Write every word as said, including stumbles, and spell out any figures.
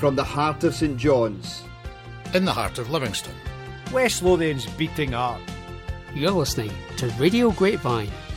from the heart of St John's, in the heart of Livingston, West Lothian's beating heart. You're listening to Radio Grapevine,